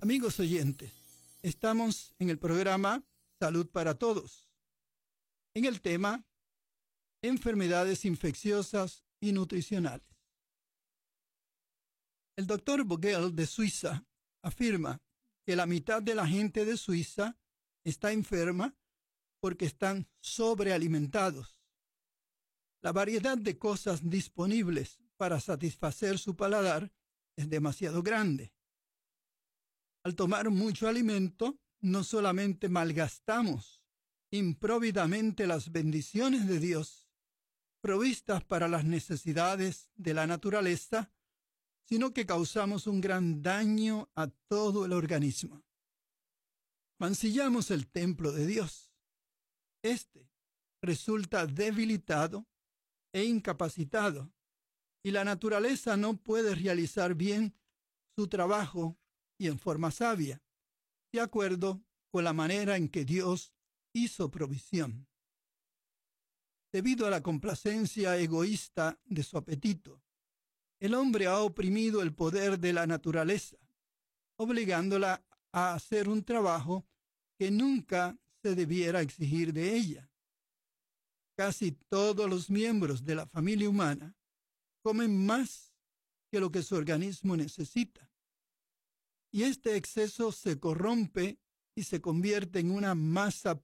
Amigos oyentes, estamos en el programa Salud para Todos, en el tema enfermedades infecciosas y nutricionales. El doctor Vogel de Suiza afirma que la mitad de la gente de Suiza está enferma porque están sobrealimentados. La variedad de cosas disponibles para satisfacer su paladar es demasiado grande. Al tomar mucho alimento, no solamente malgastamos improvidamente las bendiciones de Dios, provistas para las necesidades de la naturaleza, sino que causamos un gran daño a todo el organismo. Mancillamos el templo de Dios. Este resulta debilitado e incapacitado, y la naturaleza no puede realizar bien su trabajo y en forma sabia, de acuerdo con la manera en que Dios hizo provisión. Debido a la complacencia egoísta de su apetito, el hombre ha oprimido el poder de la naturaleza, obligándola a hacer un trabajo que nunca se debiera exigir de ella. Casi todos los miembros de la familia humana comen más que lo que su organismo necesita. Y este exceso se corrompe y se convierte en una masa